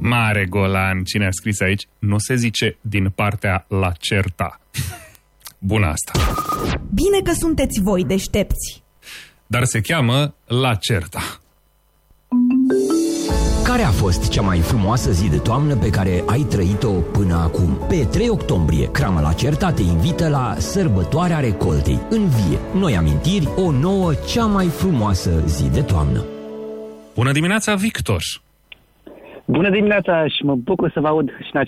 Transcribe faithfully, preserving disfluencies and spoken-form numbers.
Mare golan, cine a scris aici? Nu se zice din partea la certa. Bună asta. Bine că sunteți voi deștepți. Dar se cheamă la certa. Care a fost cea mai frumoasă zi de toamnă pe care ai trăit-o până acum? Pe trei octombrie, Crama la Certa te invită la sărbătoarea recoltei. Învie noi amintiri, o nouă, cea mai frumoasă zi de toamnă. Bună dimineața, Victor! Bună dimineața și mă bucur să vă aud și în